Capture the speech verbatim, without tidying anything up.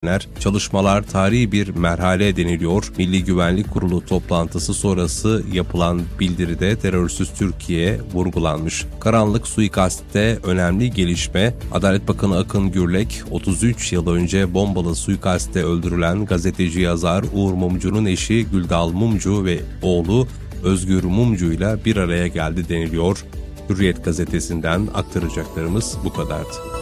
Çalışmalar tarihi bir merhale deniliyor. Milli Güvenlik Kurulu toplantısı sonrası yapılan bildiride terörsüz Türkiye vurgulanmış. Karanlık suikastte önemli gelişme. Adalet Bakanı Akın Gürlek, otuz üç yıl önce bombalı suikastte öldürülen gazeteci yazar Uğur Mumcu'nun eşi Güldal Mumcu ve oğlu Özgür Mumcu ile bir araya geldi deniliyor. Hürriyet gazetesinden aktaracaklarımız bu kadardı.